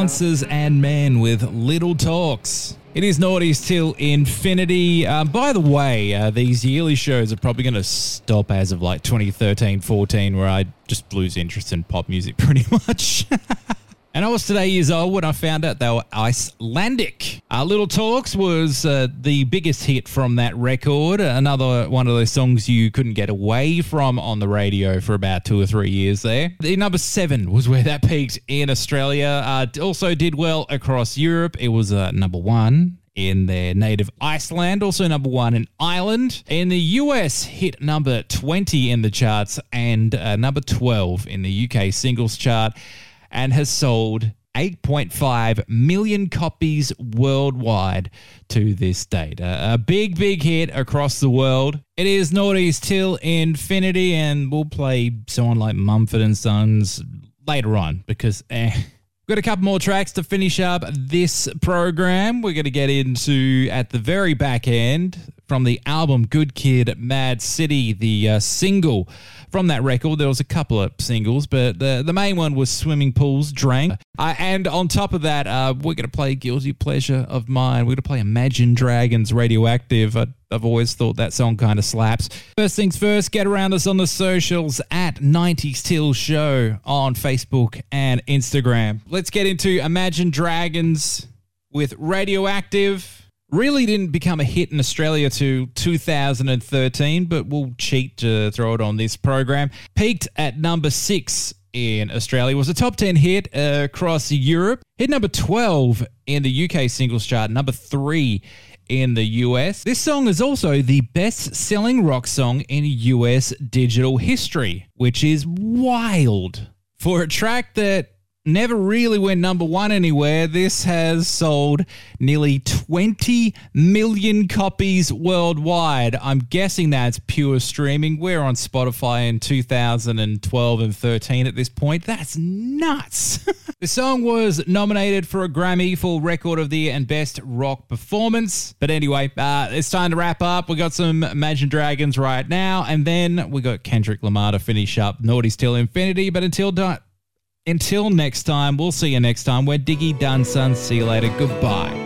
Monsters and Men with Little Talks. It is Naughties Till Infinity. By the way, these yearly shows are probably going to stop as of like 2013-14, where I just lose interest in pop music pretty much. And I was today years old when I found out they were Icelandic. Little Talks was the biggest hit from that record. Another one of those songs you couldn't get away from on the radio for about 2 or 3 years there. The number 7 was where that peaked in Australia. Also did well across Europe. It was number 1 in their native Iceland, also number 1 in Ireland. In the US, hit number 20 in the charts and number 12 in the UK singles chart, and has sold 8.5 million copies worldwide to this date. A big, big hit across the world. It is Naughties Till Infinity, and we'll play someone like Mumford & Sons later on because we've got a couple more tracks to finish up this program. We're going to get into, at the very back end, from the album Good Kid, Mad City, the single from that record. There was a couple of singles, but the main one was Swimming Pools Drank. And on top of that, we're going to play Guilty Pleasure of Mine. We're going to play Imagine Dragons Radioactive. I've always thought that song kind of slaps. First things first, get around us on the socials at 90s Till Show on Facebook and Instagram. Let's get into Imagine Dragons with Radioactive. Really didn't become a hit in Australia till 2013, but we'll cheat to throw it on this program. Peaked at number 6 in Australia. Was a top 10 hit across Europe. Hit number 12 in the UK singles chart, number 3 in the US. This song is also the best-selling rock song in US digital history, which is wild. For a track that never really went number 1 anywhere, this has sold nearly 20 million copies worldwide. I'm guessing that's pure streaming. We're on Spotify in 2012 and 13 at this point. That's nuts. The song was nominated for a Grammy for Record of the Year and Best Rock Performance. But anyway, it's time to wrap up. We got some Imagine Dragons right now, and then we got Kendrick Lamar to finish up Naughties Till Infinity. But until next time, we'll see you next time. We're Diggy Done, son. See you later. Goodbye.